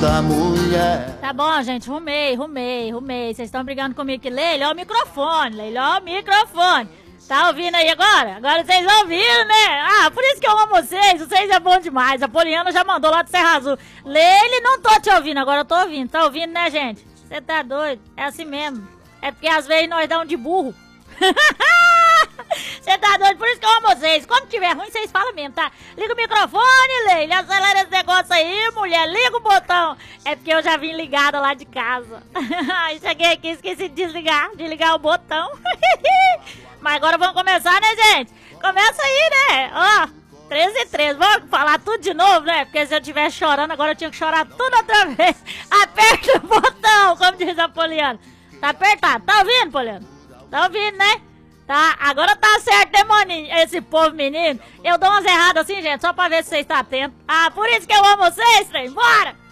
da mulher. Tá bom, gente, rumei. Vocês estão brigando comigo aqui. Leila, ó o microfone, Leila, ó o microfone. Tá ouvindo aí agora? Agora vocês ouviram, né? Ah, por isso que eu amo vocês é bom demais. A Poliana já mandou lá do Serra Azul. Leila, não tô te ouvindo, agora eu tô ouvindo. Tá ouvindo, né, gente? Você tá doido? É assim mesmo. É porque às vezes nós damos de burro. Você tá doido? Por isso que eu amo vocês. Quando tiver ruim, vocês falam mesmo, tá? Liga o microfone, Leila. Acelera esse negócio aí, mulher. Liga o botão. É porque eu já vim ligada lá de casa. Cheguei aqui, esqueci de desligar o botão. Mas agora vamos começar, né, gente? Começa aí, né? Ó, 13h13. Vamos falar tudo de novo, né? Porque se eu estiver chorando, agora eu tinha que chorar tudo outra vez. Aperta o botão, como diz a Poliana. Tá apertado. Tá ouvindo, Poliana? Tá ouvindo, né? Tá, agora tá certo, né, maninho? Esse povo menino. Eu dou umas erradas assim, gente, só pra ver se vocês estão atentos. Ah, por isso que eu amo vocês, trem. Bora!